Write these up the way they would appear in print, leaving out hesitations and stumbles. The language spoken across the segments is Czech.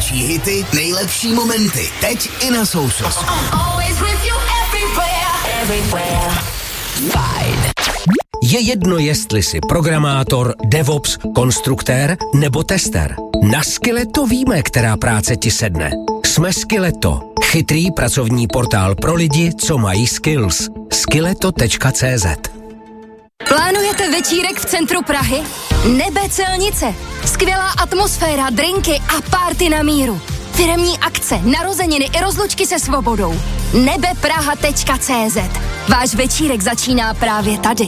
největší hity, nejlepší momenty. Teď i na Sousos. Fajn. Je jedno, jestli jsi programátor, DevOps, konstruktér nebo tester. Na Skilleto víme, která práce ti sedne. Jsme Skilleto. Chytrý pracovní portál pro lidi, co mají skills. Skilleto.cz. Plánujete večírek v centru Prahy? Nebe Celnice. Skvělá atmosféra, drinky a party na míru. Firemní akce, narozeniny i rozlučky se svobodou. nebepraha.cz. Váš večírek začíná právě tady.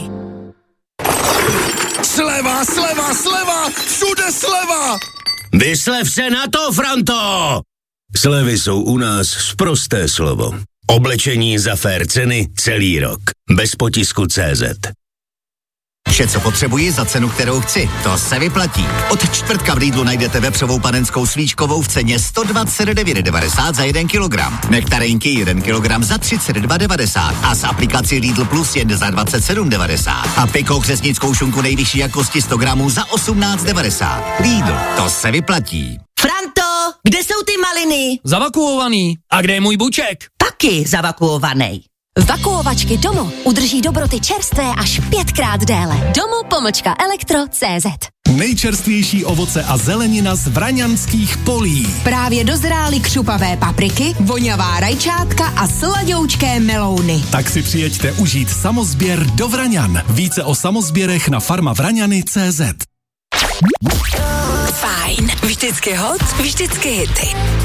Sleva, sleva, sleva! Všude sleva! Vyslev se na to, Franto! Slevy jsou u nás sprosté slovo. Oblečení za fér ceny celý rok. Bez potisku CZ. Vše, co potřebuji za cenu, kterou chci. To se vyplatí. Od čtvrtka v Lidlu najdete vepřovou panenskou svíčkovou v ceně 129,90 za 1 kilogram. Nektarinky 1 kilogram za 32,90 a s aplikací Lidl Plus jen za 27,90. A piko křesnickou šunku nejvyšší jakosti 100 gramů za 18,90. Lidl, to se vyplatí. Franto, kde jsou ty maliny? Zavakuovaný. A kde je můj buček? Taky zavakuovaný. Vakuovačky Domo udrží dobroty čerstvé až 5krát déle. Domo.elektro.cz. Nejčerstvější ovoce a zelenina z vraňanských polí. Právě dozrály křupavé papriky, voňavá rajčátka a sladoučké melouny. Tak si přijeďte užít samozběr do Vraňan. Více o samozběrech na farmavraňany.cz. Fajn. Vždycky hot, vždycky hity.